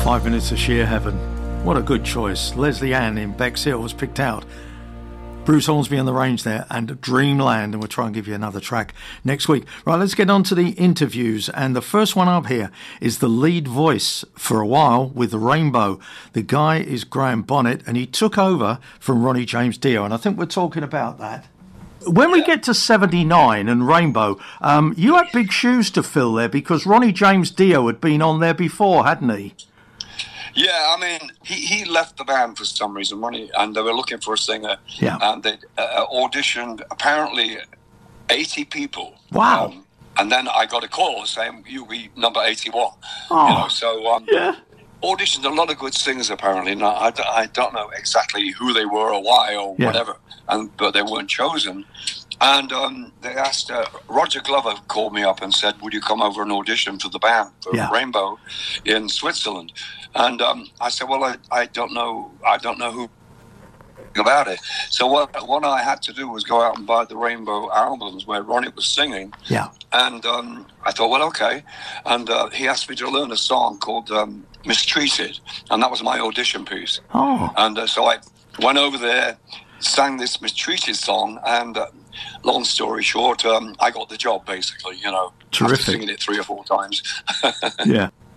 5 minutes of sheer heaven. What a good choice. Leslie Ann in Bexhill was picked out. Bruce Hornsby on the range there, and Dreamland, and we'll try and give you another track next week. Right, let's get on to the interviews, and the first one up here is the lead voice for a while with Rainbow. The guy is Graham Bonnet, and he took over from Ronnie James Dio, and I think we're talking about that. When we get to 79 and Rainbow, you had big shoes to fill there because Ronnie James Dio had been on there before, hadn't he? Yeah, I mean, he left the band for some reason, Ronnie, and they were looking for a singer. Yeah. And they auditioned apparently 80 people. Wow. And then I got a call saying, you'll be number 81. Oh, you know, so yeah. Auditioned a lot of good singers apparently. Now, I don't know exactly who they were or why or whatever, but they weren't chosen. And they asked, Roger Glover called me up and said, would you come over and audition for the band, for Rainbow in Switzerland? And I said, well, I don't know who about it. So what I had to do was go out and buy the Rainbow albums where Ronnie was singing. Yeah. And I thought, well, okay. And he asked me to learn a song called Mistreated, and that was my audition piece. Oh. And so I went over there, sang this Mistreated song, and long story short, I got the job, basically, you know. Terrific. After singing it 3 or 4 times. Yeah.